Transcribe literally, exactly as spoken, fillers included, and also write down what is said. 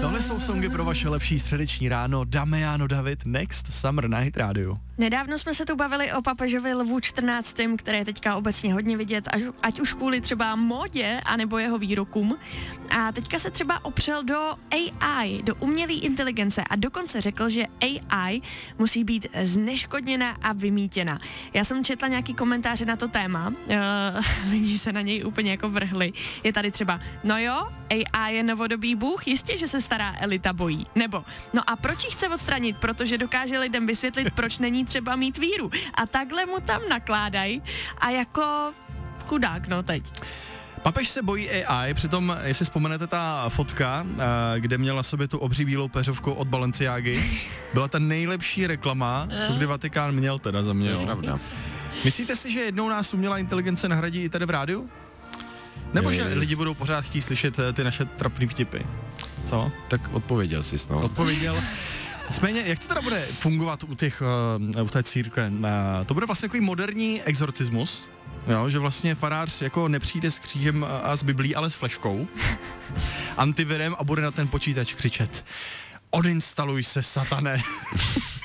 Tohle jsou songy pro vaše lepší středeční ráno. Damiano David, Next Summer Night Radio. Nedávno jsme se tu bavili o papežovi Lvu čtrnáctém, který je teďka obecně hodně vidět, ať, ať už kvůli třeba módě, anebo jeho výrokům. A teďka se třeba opřel do A I, do umělé inteligence a dokonce řekl, že A I musí být zneškodněna a vymítěna. Já jsem četla nějaký komentáře na to téma, uh, lidi se na něj úplně jako vrhli. Je tady třeba, no jo, A I je novodobý bůh, jistě, že se stará elita bojí. Nebo, no a proč ji chce odstranit? Protože dokáže lidem vysvětlit, proč není třeba mít víru. A takhle mu tam nakládají a jako chudák, no teď. Papež se bojí A I, přitom, jestli vzpomenete ta fotka, kde měl na sobě tu obří bílou peřovku od Balenciágy, byla ta nejlepší reklama, co kdy Vatikán měl teda za mě. Pravda. Myslíte si, že jednou nás umělá inteligence nahradí i tady v rádiu? Nebo že lidi budou pořád chtít slyšet ty naše trapný vtipy? Co? Tak odpověděl jsi, no. Odpověděl. Nicméně, jak to teda bude fungovat u těch, uh, u té církve? Uh, to bude vlastně takový moderní exorcismus, jo, že vlastně farář jako nepřijde s křížem a s biblí, ale s fleškou, antivirem a bude na ten počítač křičet: odinstaluj se, satane.